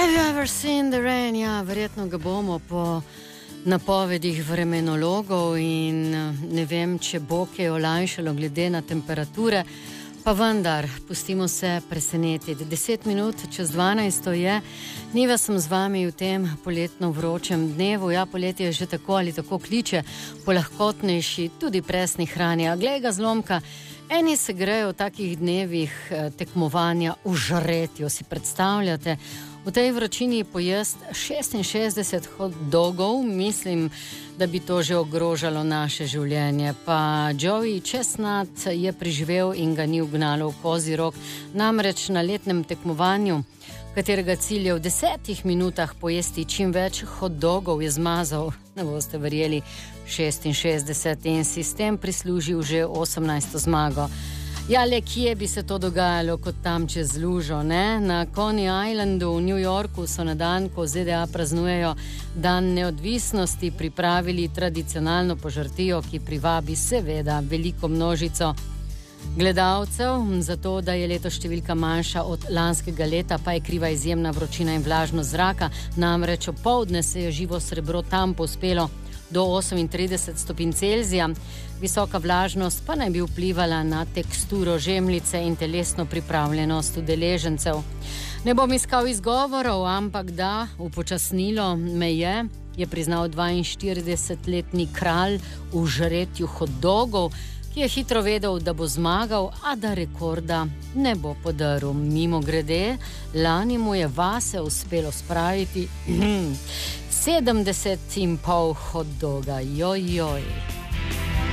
Have you ever seen the rain? Ja, verjetno ga bomo po napovedih vremenologov in ne vem, če bo kaj olajšalo glede na temperature, pa vendar, pustimo se presenetiti. 10 minut čez 12 je, Niva sem z vami v tem poletno vročem dnevu. Ja, poletje je že tako ali tako kliče po lahkotnejši, tudi presni hrani. A glej ga zlomka, eni se grejo v takih dnevih tekmovanja v žaretju, si predstavljate? V tej vročini pojest 66 hot dogov, mislim, da bi to že ogrožalo naše življenje. Pa Joey Chestnut je preživel in ga ni ugnalo v kozji rog. Namreč na letnem tekmovanju, katerega cilj je v 10 minutah pojesti čim več hot dogov, je zmazal, ne boste verjeli, 66 in si s tem prislužil že 18. zmago. Ja, le kje bi se to dogajalo kot tam čez lužo, ne? Na Coney Islandu v New Yorku so na dan, ko ZDA praznujejo dan neodvisnosti, pripravili tradicionalno požrtijo, ki privabi seveda veliko množico gledalcev. Zato, da je letos številka manjša od lanskega leta, pa je kriva izjemna vročina in vlažnost zraka. Namreč opoldne se je živo srebro tam povzpelo do 38 stopinj Celzija. Visoka vlažnost pa naj bi vplivala na teksturo žemljice in telesno pripravljenost udeležencev. Ne bom iskal izgovorov, ampak da, upočasnilo me je priznal 42-letni kralj v žaretju hot dogov, ki je hitro vedel, da bo zmagal, a da rekorda ne bo podaril. Mimogrede, lani mu je vase uspelo spraviti 70,5 hot doga. Joj.